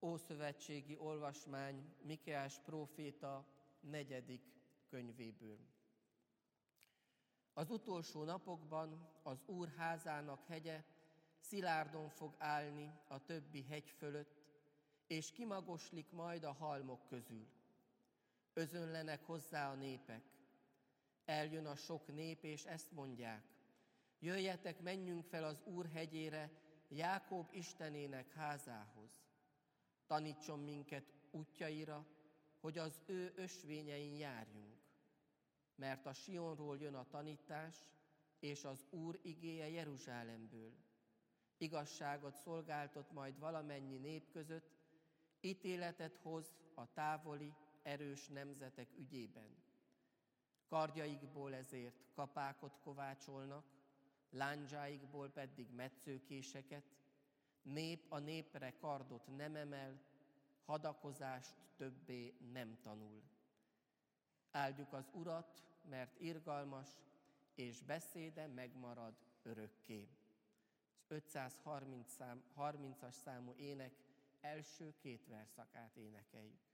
Ószövetségi olvasmány Mikeás próféta 4. könyvéből. Az utolsó napokban az Úr házának hegye szilárdon fog állni a többi hegy fölött, és kimagoslik majd a halmok közül. Özönlenek hozzá a népek. Eljön a sok nép, és ezt mondják: jöjjetek, menjünk fel az Úr hegyére, Jákob Istenének házához. Tanítson minket útjaira, hogy az ő ösvényein járjunk. Mert a Sionról jön a tanítás, és az Úr igéje Jeruzsálemből. Igazságot szolgáltat majd valamennyi nép között, ítéletet hoz a távoli, erős nemzetek ügyében. Kardjaikból ezért kapákot kovácsolnak, lándzsáikból pedig metszőkéseket, nép a népre kardot nem emel, hadakozást többé nem tanul. Áldjuk az Urat, mert irgalmas, és beszéde megmarad örökké. Az 530-as számú ének első 2 versszakát énekeljük.